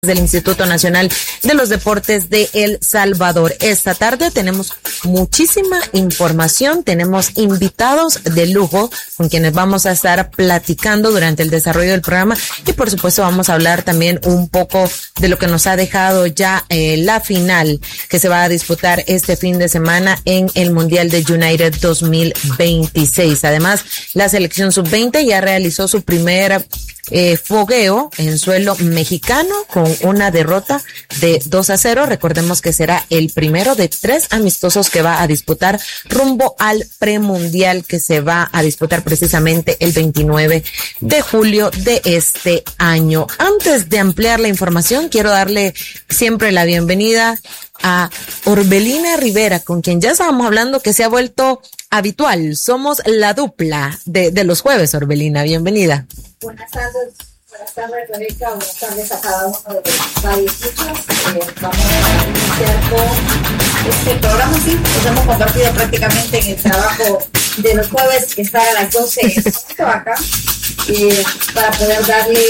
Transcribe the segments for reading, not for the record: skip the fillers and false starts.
del Instituto Nacional de los Deportes de El Salvador. Esta tarde tenemos muchísima información, tenemos invitados de lujo con quienes vamos a estar platicando durante el desarrollo del programa y por supuesto vamos a hablar también un poco de lo que nos ha dejado ya la final que se va a disputar este fin de semana en el Mundial de United 2026. Además, la selección sub-20 ya realizó su primer fogueo en suelo mexicano con una derrota de 2-0. Recordemos que será el primero de 3 amistosos que va a disputar rumbo al premundial que se va a disputar precisamente el 29 de julio de este año. Antes de ampliar la información, quiero darle siempre la bienvenida a Orbelina Rivera, con quien ya estábamos hablando que se ha vuelto habitual. Somos la dupla de los jueves, Orbelina. Bienvenida. Buenas tardes, Rebeca. Buenas tardes a cada uno de los radioescuchas. Vamos a iniciar con este programa. Sí, nos hemos compartido prácticamente en el trabajo de los jueves, que está a las 12 acá, para poder darle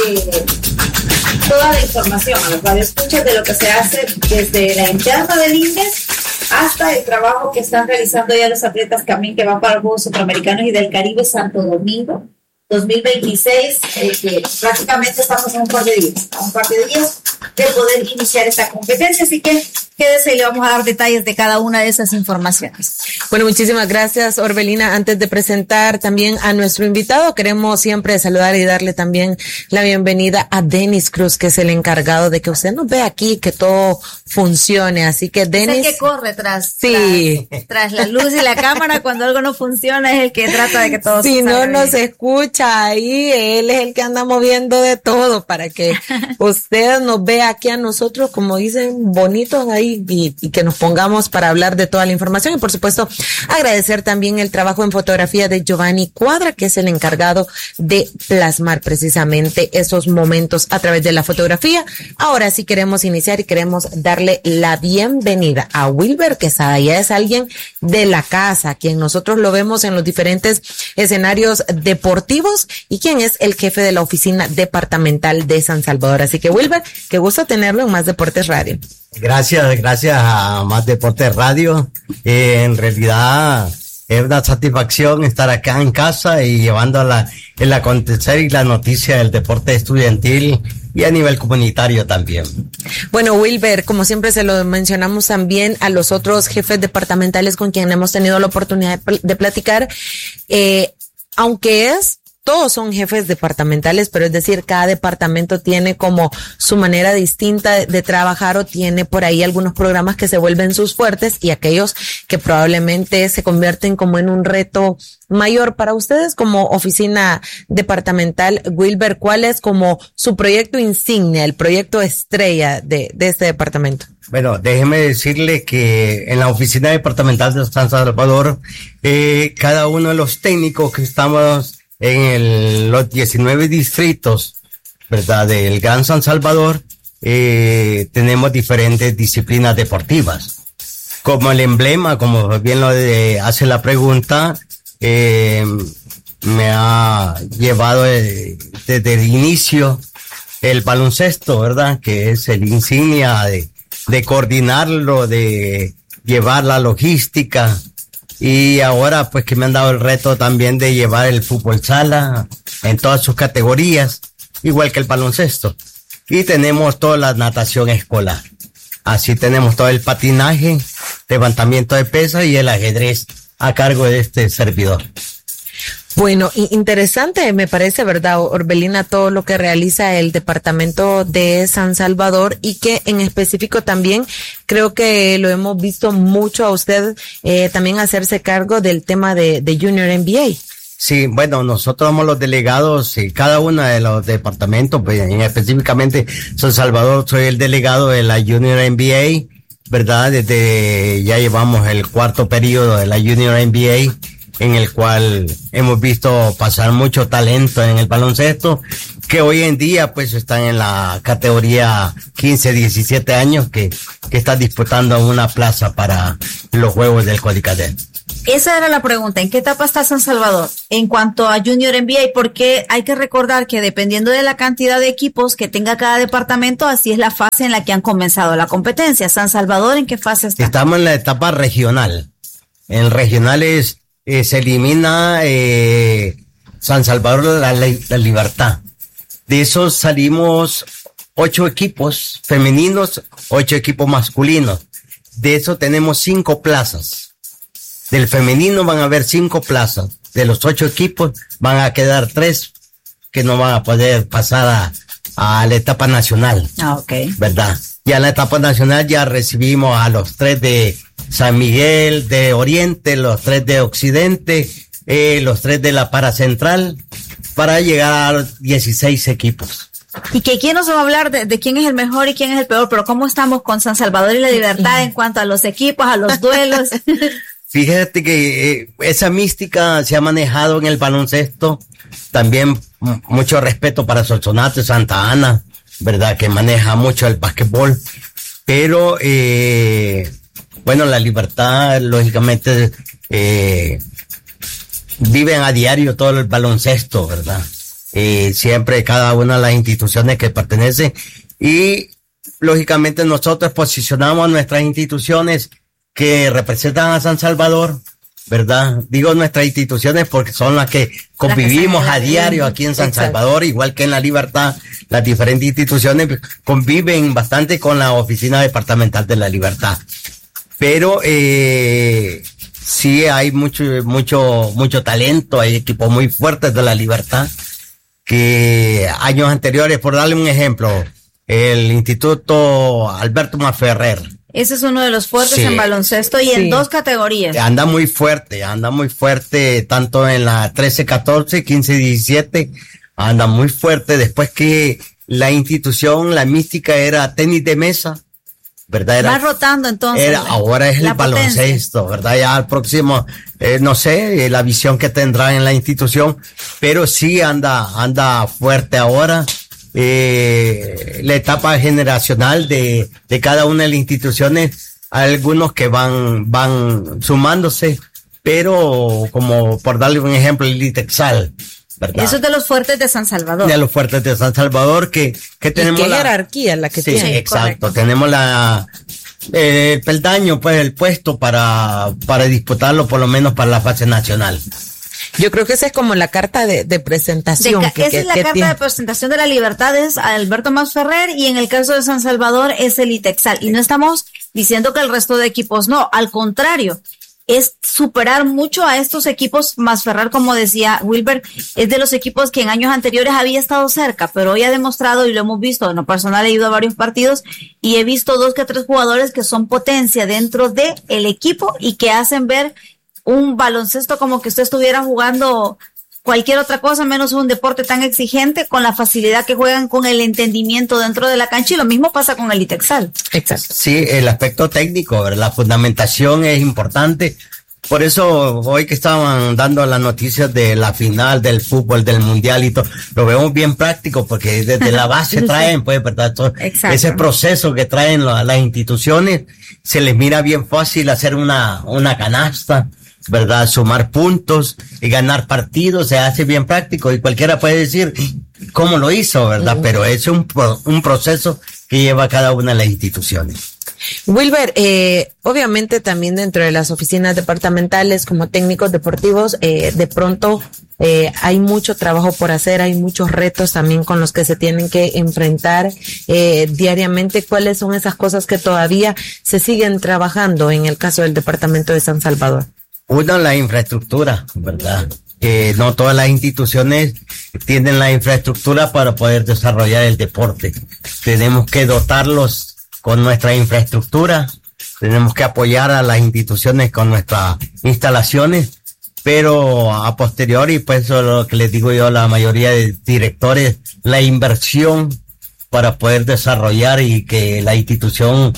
toda la información a los radioescuchas de lo que se hace desde la interna del INDES hasta el trabajo que están realizando ya los atletas también que van para los Juegos Centroamericanos y del Caribe Santo Domingo 2026, que prácticamente estamos a un par de días de poder iniciar esta competencia, así que quédese y le vamos a dar detalles de cada una de esas informaciones. Bueno, muchísimas gracias, Orbelina. Antes de presentar también a nuestro invitado, queremos siempre saludar y darle también la bienvenida a Denis Cruz, que es el encargado de que usted nos vea aquí, que todo funcione. Así que Denis... Es el que corre tras la luz y la cámara cuando algo no funciona, es el que trata de que todo si no bien. Nos escucha ahí, él es el que anda moviendo de todo para que usted nos vea aquí a nosotros, como dicen, bonitos ahí y que nos pongamos para hablar de toda la información. Y por supuesto, agradecer también el trabajo en fotografía de Giovanni Cuadra, que es el encargado de plasmar precisamente esos momentos a través de la fotografía. Ahora sí queremos iniciar y queremos darle la bienvenida a Wilber Quesada. Ya es alguien de la casa, quien nosotros lo vemos en los diferentes escenarios deportivos y quien es el jefe de la oficina departamental de San Salvador. Así que Wilber, qué gusto tenerlo en Más Deportes Radio. Gracias a Más Deportes Radio. En realidad es una satisfacción estar acá en casa y llevando el acontecer y la noticia del deporte estudiantil y a nivel comunitario también. Bueno, Wilber, como siempre se lo mencionamos también a los otros jefes departamentales con quien hemos tenido la oportunidad de platicar, aunque todos son jefes departamentales, pero es decir, cada departamento tiene como su manera distinta de trabajar o tiene por ahí algunos programas que se vuelven sus fuertes y aquellos que probablemente se convierten como en un reto mayor para ustedes como oficina departamental. Wilber, ¿cuál es como su proyecto insignia, el proyecto estrella de este departamento? Bueno, déjeme decirle que en la oficina departamental de San Salvador, cada uno de los técnicos que estamos en los 19 distritos, ¿verdad?, del Gran San Salvador, tenemos diferentes disciplinas deportivas. Como el emblema, como bien lo hace la pregunta, me ha llevado desde el inicio el baloncesto, ¿verdad?, que es el insignia de coordinarlo, de llevar la logística. Y ahora pues que me han dado el reto también de llevar el fútbol sala en todas sus categorías, igual que el baloncesto. Y tenemos toda la natación escolar. Así tenemos todo el patinaje, levantamiento de pesas y el ajedrez a cargo de este servidor. Bueno, interesante me parece, ¿verdad, Orbelina, todo lo que realiza el departamento de San Salvador y que en específico también creo que lo hemos visto mucho a usted también hacerse cargo del tema de Junior NBA. Sí, bueno, nosotros somos los delegados y cada uno de los departamentos, pues, específicamente San Salvador, soy el delegado de la Junior NBA, ¿verdad? Desde ya llevamos el 4º periodo de la Junior NBA, en el cual hemos visto pasar mucho talento en el baloncesto, que hoy en día pues están en la categoría 15-17 años, que están disputando una plaza para los Juegos del Codicadet. Esa era la pregunta, ¿en qué etapa está San Salvador en cuanto a Junior NBA? Porque hay que recordar que dependiendo de la cantidad de equipos que tenga cada departamento, así es la fase en la que han comenzado la competencia. San Salvador, ¿en qué fase está? Estamos en la etapa regional. En el regional se elimina San Salvador la Libertad. De esos salimos 8 equipos femeninos, 8 equipos masculinos. De eso tenemos 5 plazas. Del femenino van a haber 5 plazas. De los 8 equipos van a quedar 3 que no van a poder pasar a la etapa nacional. Okay. ¿Verdad? Ya en la etapa nacional ya recibimos a los 3 de San Miguel de Oriente, los 3 de Occidente, los 3 de la Paracentral, para llegar a los 16 equipos. Y que aquí no se va a hablar de quién es el mejor y quién es el peor, pero ¿cómo estamos con San Salvador y la Libertad en cuanto a los equipos, a los duelos? Fíjate que esa mística se ha manejado en el baloncesto. También mucho respeto para Sonsonate, Santa Ana, ¿verdad? Que maneja mucho el básquetbol. Pero, bueno, la Libertad, lógicamente, viven a diario todo el baloncesto, ¿verdad? Siempre cada una de las instituciones que pertenece. Y, lógicamente, nosotros posicionamos a nuestras instituciones que representan a San Salvador, ¿verdad? Digo nuestras instituciones porque son las que convivimos a diario aquí en San Salvador, igual que en la Libertad. Las diferentes instituciones conviven bastante con la Oficina Departamental de la Libertad. Pero sí hay mucho talento, hay equipos muy fuertes de la Libertad que años anteriores, por darle un ejemplo, el Instituto Alberto Masferrer. Ese es uno de los fuertes en baloncesto y en 2 categorías. Anda muy fuerte, tanto en la 13-14, 15-17, anda muy fuerte. Después que la institución, la mística era tenis de mesa, ¿verdad? Va rotando entonces. Ahora es el baloncesto, ¿verdad? Ya al próximo, no sé, la visión que tendrá en la institución, pero sí anda fuerte ahora. La etapa generacional de cada una de las instituciones, algunos que van sumándose, pero como por darle un ejemplo, el Litexal, ¿verdad? Eso es de los fuertes de San Salvador. De los fuertes de San Salvador, que tenemos ¿Y qué jerarquía la que tiene? Sí, exacto. Tenemos el peldaño, pues el puesto para disputarlo por lo menos para la fase nacional. Yo creo que esa es como la carta de presentación. Esa es la carta de presentación de la Libertad, es Alberto Masferrer, y en el caso de San Salvador es el Litexal. Y no estamos diciendo que el resto de equipos no, al contrario, es superar mucho a estos equipos. Masferrer, como decía Wilber, es de los equipos que en años anteriores había estado cerca, pero hoy ha demostrado, y lo hemos visto, en lo personal he ido a varios partidos y he visto 2 que 3 jugadores que son potencia dentro de el equipo y que hacen ver un baloncesto como que usted estuviera jugando cualquier otra cosa menos un deporte tan exigente, con la facilidad que juegan, con el entendimiento dentro de la cancha, y lo mismo pasa con el Litexal. Exacto. Sí, el aspecto técnico, la fundamentación es importante. Por eso hoy que estaban dando las noticias de la final del fútbol, del mundial y todo, lo vemos bien práctico porque desde la base traen, pues, ¿verdad? Todo ese proceso que traen las instituciones, se les mira bien fácil hacer una canasta, ¿verdad? Sumar puntos y ganar partidos, se hace bien práctico y cualquiera puede decir cómo lo hizo, ¿verdad? Pero es un proceso que lleva cada una de las instituciones. Wilber, obviamente también dentro de las oficinas departamentales como técnicos deportivos, de pronto hay mucho trabajo por hacer, hay muchos retos también con los que se tienen que enfrentar diariamente. ¿Cuáles son esas cosas que todavía se siguen trabajando en el caso del departamento de San Salvador? Uno, la infraestructura, ¿verdad? No todas las instituciones tienen la infraestructura para poder desarrollar el deporte. Tenemos que dotarlos con nuestra infraestructura, tenemos que apoyar a las instituciones con nuestras instalaciones, pero a posteriori, pues eso es lo que les digo yo a la mayoría de directores, la inversión para poder desarrollar y que la institución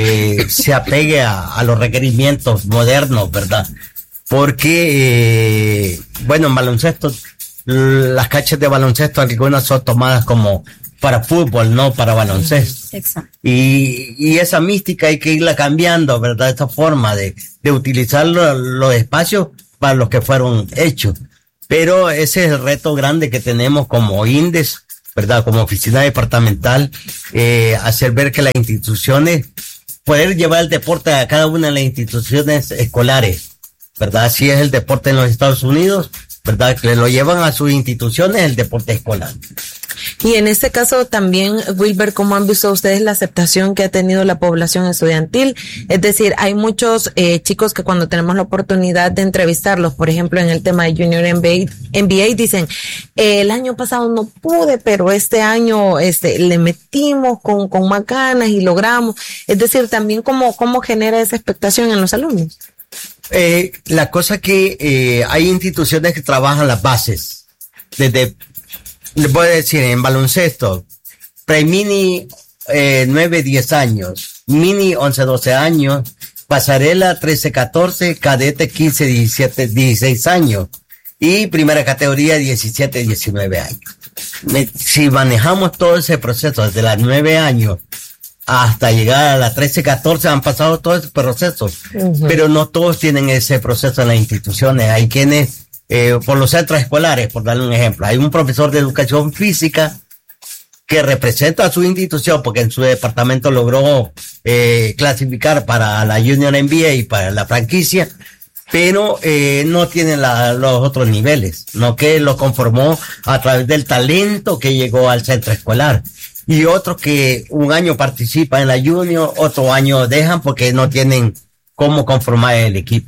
se apegue a los requerimientos modernos, ¿verdad? Porque, bueno, en baloncesto las canchas de baloncesto, algunas son tomadas como para fútbol, no para baloncesto. Exacto. Y esa mística hay que irla cambiando, ¿verdad? Esa forma de utilizar los espacios para los que fueron hechos. Pero ese es el reto grande que tenemos como INDES, ¿verdad? Como oficina departamental, hacer ver que las instituciones, poder llevar el deporte a cada una de las instituciones escolares, ¿verdad? Así es el deporte en los Estados Unidos, ¿verdad? Que lo llevan a sus instituciones el deporte escolar. Y en este caso también, Wilber, ¿cómo han visto ustedes la aceptación que ha tenido la población estudiantil? Es decir, hay muchos chicos que cuando tenemos la oportunidad de entrevistarlos, por ejemplo, en el tema de Junior NBA dicen, el año pasado no pude, pero este año le metimos con más ganas y logramos. Es decir, también cómo genera esa expectación en los alumnos. La cosa que hay instituciones que trabajan las bases, desde, les voy a decir, en baloncesto, pre-mini 9-10 años, mini 11-12 años, pasarela 13-14, cadete 15-17-16 años y primera categoría 17-19 años. Si manejamos todo ese proceso desde los 9 años hasta llegar a la 13-14 han pasado todos esos procesos, pero no todos tienen ese proceso en las instituciones. Hay quienes, por los centros escolares, por darle un ejemplo, hay un profesor de educación física que representa a su institución porque en su departamento logró clasificar para la Junior NBA y para la franquicia, pero no tiene los otros niveles, no, que lo conformó a través del talento que llegó al centro escolar. Y otros que un año participan en la Junior, otro año dejan porque no tienen cómo conformar el equipo.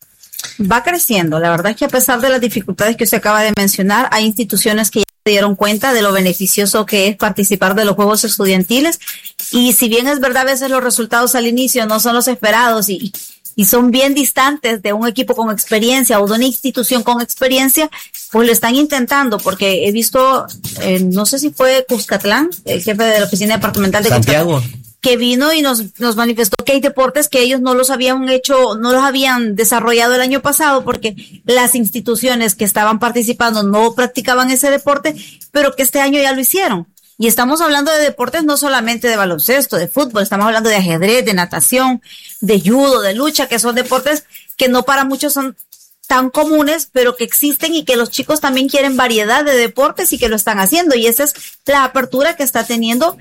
Va creciendo. La verdad es que a pesar de las dificultades que usted acaba de mencionar, hay instituciones que ya se dieron cuenta de lo beneficioso que es participar de los juegos estudiantiles. Y si bien es verdad, a veces los resultados al inicio no son los esperados y son bien distantes de un equipo con experiencia o de una institución con experiencia, pues lo están intentando, porque he visto, no sé si fue Cuscatlán, el jefe de la oficina departamental de Santiago, Cuscatlán, que vino y nos manifestó que hay deportes que ellos no los habían hecho, no los habían desarrollado el año pasado porque las instituciones que estaban participando no practicaban ese deporte, pero que este año ya lo hicieron. Y estamos hablando de deportes no solamente de baloncesto, de fútbol, estamos hablando de ajedrez, de natación, de judo, de lucha, que son deportes que no para muchos son tan comunes, pero que existen y que los chicos también quieren variedad de deportes y que lo están haciendo. Y esa es la apertura que está teniendo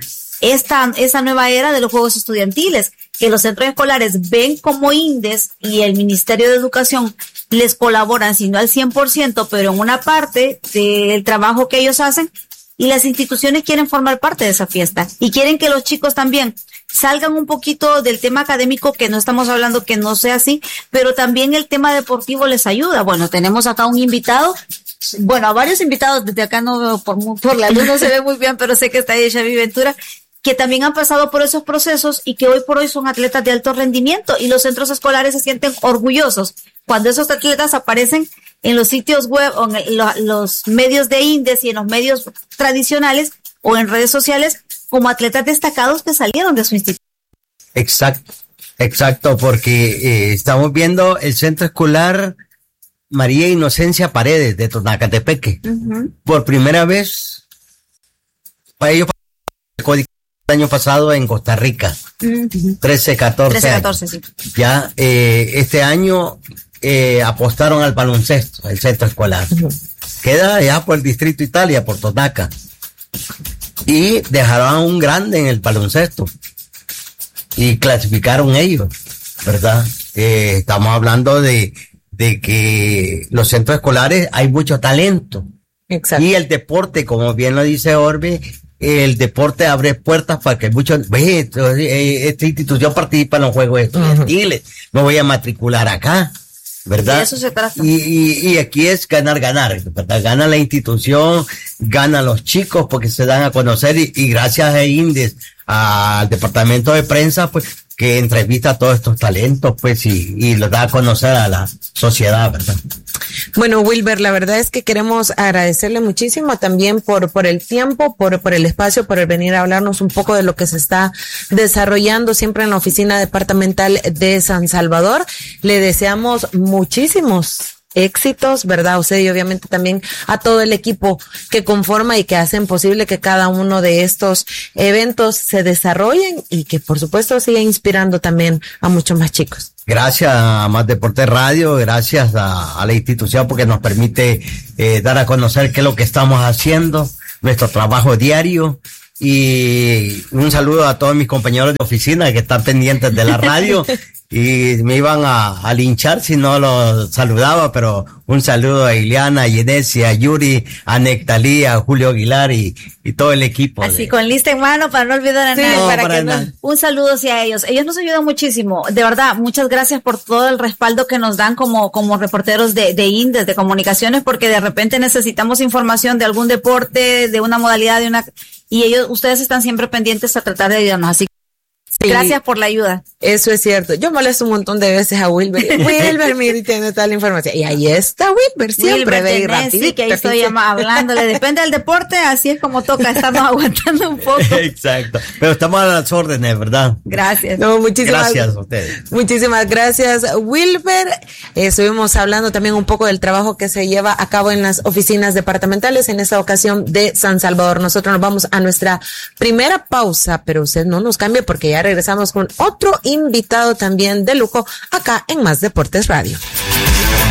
esa nueva era de los juegos estudiantiles, que los centros escolares ven como INDES y el Ministerio de Educación les colaboran, si no al 100%, pero en una parte del trabajo que ellos hacen. Y las instituciones quieren formar parte de esa fiesta y quieren que los chicos también salgan un poquito del tema académico, que no estamos hablando que no sea así, pero también el tema deportivo les ayuda. Bueno, tenemos acá un invitado, bueno, a varios invitados, desde acá no veo por la luz no se ve muy bien, pero sé que está ahí Xavi Ventura, que también han pasado por esos procesos y que hoy por hoy son atletas de alto rendimiento, y los centros escolares se sienten orgullosos cuando esos atletas aparecen en los sitios web o en los medios de INDES y en los medios tradicionales o en redes sociales como atletas destacados que salieron de su institución. Exacto, porque estamos viendo el centro escolar María Inocencia Paredes de Tonacatepeque. Por primera vez, para ellos el año pasado en Costa Rica, 13-14 sí. Ya este año apostaron al baloncesto, el centro escolar. Queda ya por el Distrito Italia, por Tonaca. Y dejaron un grande en el baloncesto. Y clasificaron ellos, ¿verdad? Estamos hablando de que los centros escolares hay mucho talento. Exacto. Y el deporte, como bien lo dice Orbe, el deporte abre puertas para que muchos, esta institución participa en los juegos estudiantiles, me voy a matricular acá, ¿verdad? De eso se trata. Y aquí es ganar, ¿verdad? Gana la institución, gana los chicos porque se dan a conocer y gracias a INDES, al departamento de prensa, pues, que entrevista a todos estos talentos, pues, y los da a conocer a la sociedad, ¿verdad? Bueno, Wilber, la verdad es que queremos agradecerle muchísimo también por el tiempo, por el espacio, por el venir a hablarnos un poco de lo que se está desarrollando siempre en la oficina departamental de San Salvador. Le deseamos muchísimos éxitos, ¿verdad? Usted y obviamente también a todo el equipo que conforma y que hacen posible que cada uno de estos eventos se desarrollen y que por supuesto siga inspirando también a muchos más chicos. Gracias a Más Deporte Radio, gracias a la institución porque nos permite dar a conocer qué es lo que estamos haciendo, nuestro trabajo diario. Y un saludo a todos mis compañeros de oficina que están pendientes de la radio y me iban a linchar si no los saludaba, pero un saludo a Ileana, a Yenesia, a Yuri, a Nectalí, a Julio Aguilar y todo el equipo. Así con lista en mano para no olvidar a nadie. No, para para que nada. un saludo hacia ellos. Ellos nos ayudan muchísimo. De verdad, muchas gracias por todo el respaldo que nos dan como reporteros de INDES, de comunicaciones, porque de repente necesitamos información de algún deporte, de una modalidad, y ustedes están siempre pendientes a tratar de ayudarnos. Así que sí, gracias por la ayuda. Eso es cierto. Yo molesto un montón de veces a Wilber. Wilber, mire, tiene toda la información. Y ahí está Wilber, siempre ve y rapidito. Sí, que ahí estoy hablándole. Depende del deporte, así es como toca. Estamos aguantando un poco. Exacto. Pero estamos a las órdenes, ¿verdad? Gracias. No, muchísimas gracias a ustedes. Muchísimas gracias, Wilber. Estuvimos hablando también un poco del trabajo que se lleva a cabo en las oficinas departamentales, en esta ocasión de San Salvador. Nosotros nos vamos a nuestra primera pausa, pero usted no nos cambie porque ya regresamos con otro invitado también de lujo acá en Más Deportes Radio.